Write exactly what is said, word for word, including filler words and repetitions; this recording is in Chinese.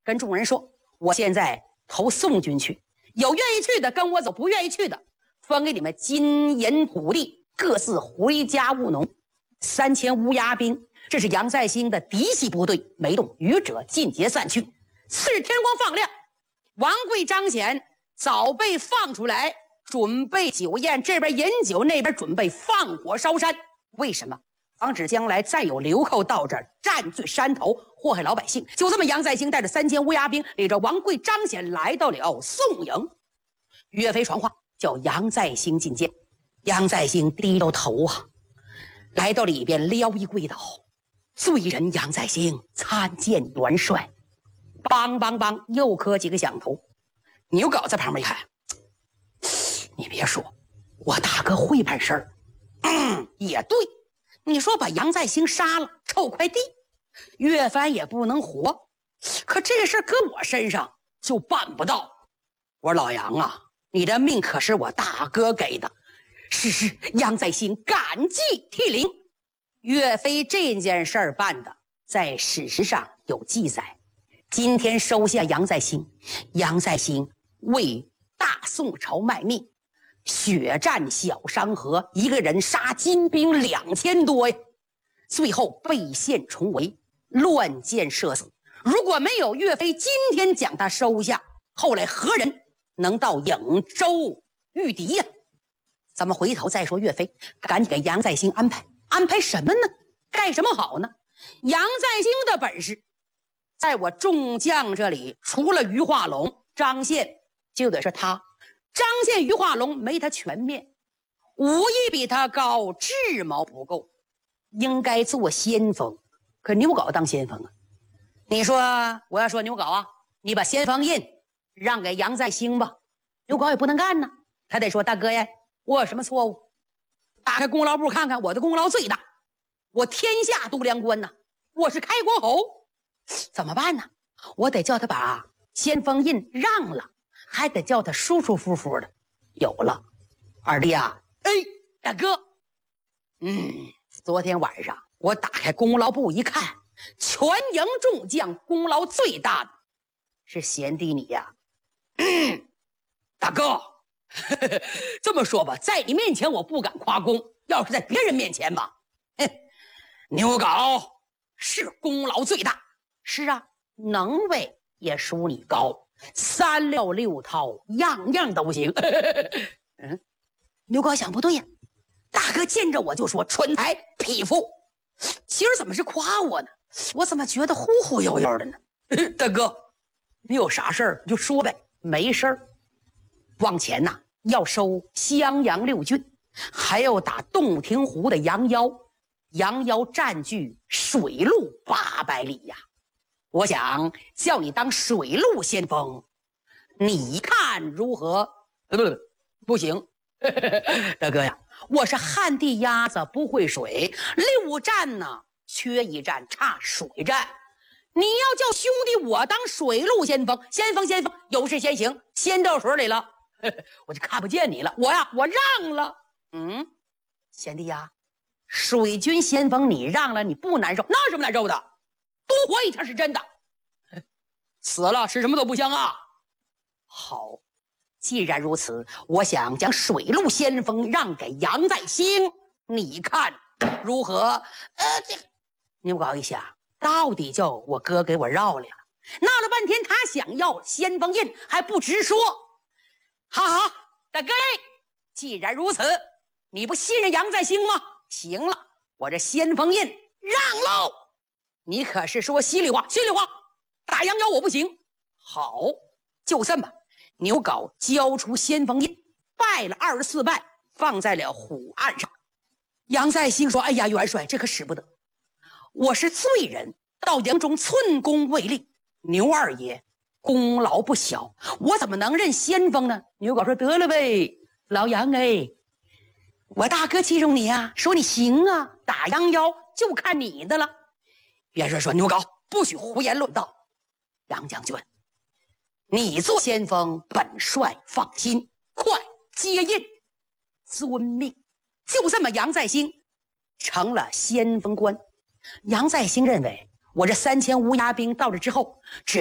跟众人说：“我现在投宋军去，有愿意去的跟我走，不愿意去的分给你们金银土地，各自回家务农。”三千乌鸦兵，这是杨再兴的嫡系部队，没动，余者尽皆散去。次日天光放亮，王贵、张显早被放出来，准备酒宴，这边饮酒，那边准备放火烧山。为什么？防止将来再有流寇到这儿占据山头，祸害老百姓。就这么，杨再兴带着三千乌鸦兵，领着王贵、张显来到了宋营。岳飞传话，叫杨再兴觐见。杨再兴低着头啊，来到里边撩衣跪倒，罪人杨再兴参见元帅。梆梆梆，又磕几个响头。牛皋在旁边一看，你别说，我大哥会办事儿。嗯，也对，你说把杨再兴杀了，臭块地，岳帆也不能活。可这个事搁我身上就办不到。我说老杨啊，你的命可是我大哥给的。是是，杨再兴感激涕零。岳飞这件事儿办的，在史实上有记载。今天收下杨再兴，杨再兴为大宋朝卖命，血战小商河，一个人杀金兵两千多呀，最后被陷重围，乱箭射死。如果没有岳飞今天将他收下，后来何人能到颍州御敌呀？咱们回头再说岳飞，赶紧给杨再兴安排安排什么呢？干什么好呢？杨再兴的本事，在我众将这里，除了于化龙、张宪，就得是他。张宪、于化龙没他全面，武艺比他高，智谋不够，应该做先锋。可牛皋当先锋啊！你说我要说牛皋啊，你把先锋印让给杨再兴吧，牛皋也不能干呢。他得说大哥呀，我有什么错误？打开功劳簿看看，我的功劳最大，我天下度量官呢，我是开国侯。怎么办呢？我得叫他把先锋印让了，还得叫他舒舒服服的。有了，二弟啊，哎，大哥，嗯，昨天晚上我打开功劳簿一看，全营众将功劳最大的是贤弟你呀。嗯，大哥，呵呵，这么说吧，在你面前我不敢夸功，要是在别人面前吧，哼，牛皋是功劳最大。是啊，能为也输你高，三料六套样样都行。嗯，牛皋想不对呀，大哥见着我就说蠢材匹夫，今儿怎么是夸我呢？我怎么觉得忽忽悠悠的呢？大哥，你有啥事儿你就说呗。没事儿，往前呐要收襄阳六郡，还要打洞庭湖的杨腰，杨腰占据水路八百里呀。我想叫你当水路先锋，你看如何？不不不行，大哥呀，我是旱地鸭子不会水，六战呢缺一战，差水战。你要叫兄弟我当水路先锋，先锋先锋，有事先行，先到水里了，我就看不见你了。我呀，我让了。嗯，贤弟呀，水军先锋你让了，你不难受？那有什么难受的？多活一天是真的，死了吃什么都不香啊。好，既然如此，我想将水路先锋让给杨再兴，你看如何？呃，这牛皋一想，到底叫我哥给我绕了，闹了半天，他想要先锋印还不直说。好好，大哥，既然如此，你不信任杨再兴吗？行了，我这先锋印让喽。你可是说稀里话，稀里话，打杨腰我不行。好，就这么，牛皋交出先锋印，拜了二十四拜，放在了虎案上。杨再兴说：“哎呀，元帅，这可使不得，我是罪人，到营中寸功未立，牛二爷功劳不小，我怎么能认先锋呢？”牛皋说：“得了呗，老杨哎，我大哥器重你啊，说你行啊，打杨腰就看你的了。”元帅说：“牛皋不许胡言乱道，杨将军，你做先锋，本帅放心，快接印，遵命。”就这么，杨再兴成了先锋官。杨再兴认为，我这三千乌鸦兵到了之后，只